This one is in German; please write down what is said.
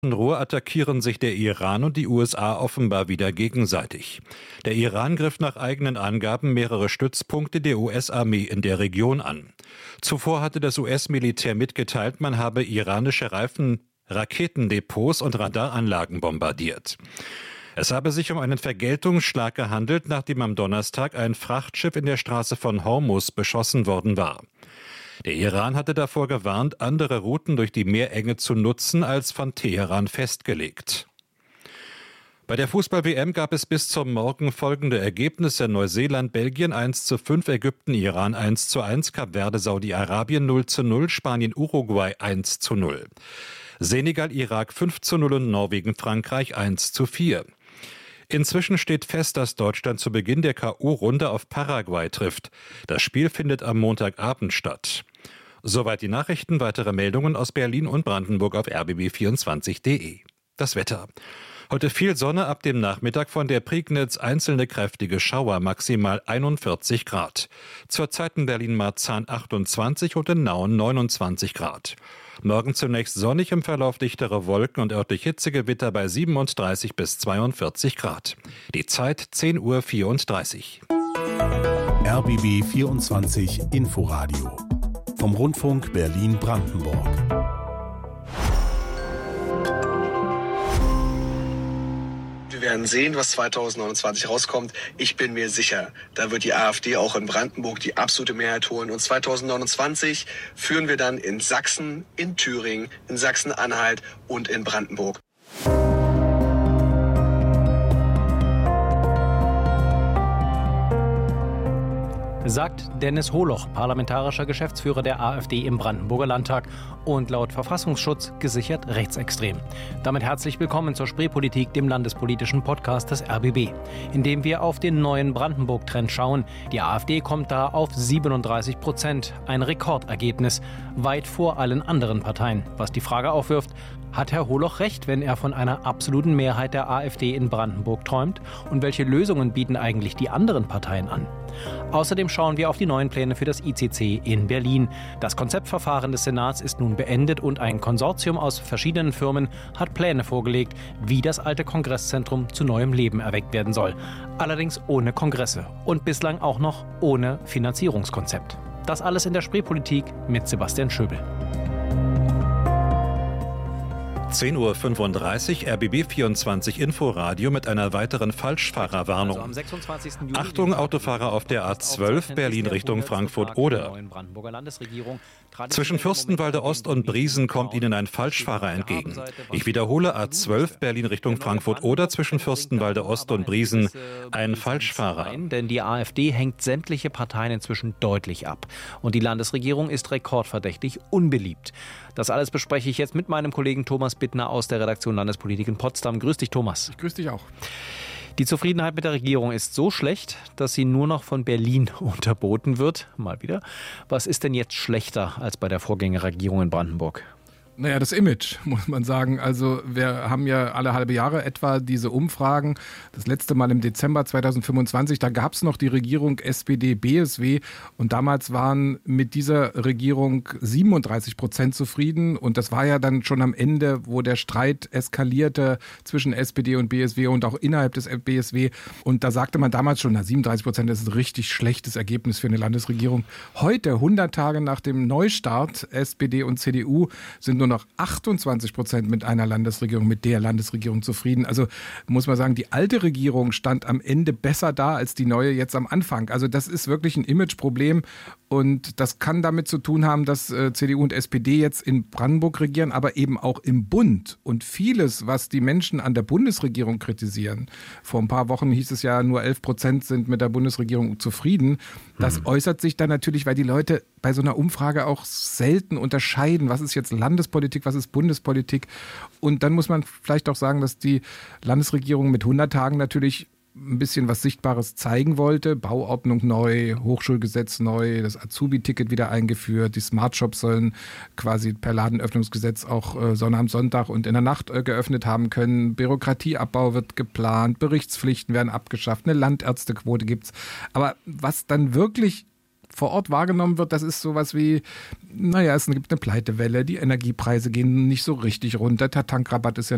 Rohr attackieren sich der Iran und die USA offenbar wieder gegenseitig. Der Iran griff nach eigenen Angaben mehrere Stützpunkte der US-Armee in der Region an. Zuvor hatte das US-Militär mitgeteilt, man habe iranische Raketendepots und Radaranlagen bombardiert. Es habe sich um einen Vergeltungsschlag gehandelt, nachdem am Donnerstag ein Frachtschiff in der Straße von Hormuz beschossen worden war. Der Iran hatte davor gewarnt, andere Routen durch die Meerenge zu nutzen, als von Teheran festgelegt. Bei der Fußball-WM gab es bis zum Morgen folgende Ergebnisse: Neuseeland, Belgien 1:5, Ägypten, Iran 1:1, Kap Verde, Saudi-Arabien 0:0, Spanien, Uruguay 1:0. Senegal, Irak 5:0 und Norwegen, Frankreich 1:4. Inzwischen steht fest, dass Deutschland zu Beginn der K.O.-Runde auf Paraguay trifft. Das Spiel findet am Montagabend statt. Soweit die Nachrichten. Weitere Meldungen aus Berlin und Brandenburg auf rbb24.de. Das Wetter. Heute viel Sonne, ab dem Nachmittag von der Prignitz einzelne kräftige Schauer, maximal 41 Grad. Zurzeit in Berlin-Marzahn 28 und in Nauen 29 Grad. Morgen zunächst sonnig, im Verlauf dichtere Wolken und örtlich Hitzegewitter bei 37 bis 42 Grad. Die Zeit 10:34 Uhr. RBB 24 Inforadio vom Rundfunk Berlin-Brandenburg. Wir werden sehen, was 2029 rauskommt. Ich bin mir sicher, da wird die AfD auch in Brandenburg die absolute Mehrheit holen. Und 2029 führen wir dann in Sachsen, in Thüringen, in Sachsen-Anhalt und in Brandenburg. Sagt Dennis Holoch, parlamentarischer Geschäftsführer der AfD im Brandenburger Landtag und laut Verfassungsschutz gesichert rechtsextrem. Damit herzlich willkommen zur Spreepolitik, dem landespolitischen Podcast des RBB, in dem wir auf den neuen Brandenburg-Trend schauen. Die AfD kommt da auf 37%, ein Rekordergebnis, weit vor allen anderen Parteien. Was die Frage aufwirft: Hat Herr Holoch recht, wenn er von einer absoluten Mehrheit der AfD in Brandenburg träumt? Und welche Lösungen bieten eigentlich die anderen Parteien an? Außerdem schauen wir auf die neuen Pläne für das ICC in Berlin. Das Konzeptverfahren des Senats ist nun beendet und ein Konsortium aus verschiedenen Firmen hat Pläne vorgelegt, wie das alte Kongresszentrum zu neuem Leben erweckt werden soll. Allerdings ohne Kongresse und bislang auch noch ohne Finanzierungskonzept. Das alles in der Spreepolitik mit Sebastian Schöbel. 10:35 Uhr, RBB24 Inforadio mit einer weiteren Falschfahrerwarnung. Achtung, Autofahrer auf der A12 Berlin Richtung Frankfurt-Oder. Zwischen Fürstenwalde Ost und Briesen kommt Ihnen ein Falschfahrer entgegen. Ich wiederhole, A12 Berlin Richtung Frankfurt-Oder, zwischen Fürstenwalde Ost und Briesen ein Falschfahrer. Denn die AfD hängt sämtliche Parteien inzwischen deutlich ab. Und die Landesregierung ist rekordverdächtig unbeliebt. Das alles bespreche ich jetzt mit meinem Kollegen Thomas Bittner aus der Redaktion Landespolitik in Potsdam. Grüß dich, Thomas. Ich grüße dich auch. Die Zufriedenheit mit der Regierung ist so schlecht, dass sie nur noch von Berlin unterboten wird. Mal wieder. Was ist denn jetzt schlechter als bei der Vorgängerregierung in Brandenburg? Naja, das Image, muss man sagen. Also wir haben ja alle halbe Jahre etwa diese Umfragen. Das letzte Mal im Dezember 2025, da gab es noch die Regierung SPD-BSW und damals waren mit dieser Regierung 37% zufrieden. Und das war ja dann schon am Ende, wo der Streit eskalierte zwischen SPD und BSW und auch innerhalb des BSW. Und da sagte man damals schon, 37%, das ist ein richtig schlechtes Ergebnis für eine Landesregierung. Heute, 100 Tage nach dem Neustart, SPD und CDU, sind nur noch 28% mit einer Landesregierung, mit der Landesregierung zufrieden. Also muss man sagen, die alte Regierung stand am Ende besser da als die neue jetzt am Anfang. Also das ist wirklich ein Imageproblem und das kann damit zu tun haben, dass CDU und SPD jetzt in Brandenburg regieren, aber eben auch im Bund. Und vieles, was die Menschen an der Bundesregierung kritisieren, vor ein paar Wochen hieß es ja, nur 11% sind mit der Bundesregierung zufrieden. Das äußert sich dann natürlich, weil die Leute bei so einer Umfrage auch selten unterscheiden, was ist jetzt Landespolitik, was ist Bundespolitik. Und dann muss man vielleicht auch sagen, dass die Landesregierung mit 100 Tagen natürlich ein bisschen was Sichtbares zeigen wollte. Bauordnung neu, Hochschulgesetz neu, das Azubi-Ticket wieder eingeführt, die Smartshops sollen quasi per Ladenöffnungsgesetz auch Sonnabend, Sonntag und in der Nacht geöffnet haben können. Bürokratieabbau wird geplant, Berichtspflichten werden abgeschafft, eine Landärztequote gibt's. Aber was dann wirklich vor Ort wahrgenommen wird, das ist sowas wie, es gibt eine Pleitewelle, die Energiepreise gehen nicht so richtig runter, der Tankrabatt ist ja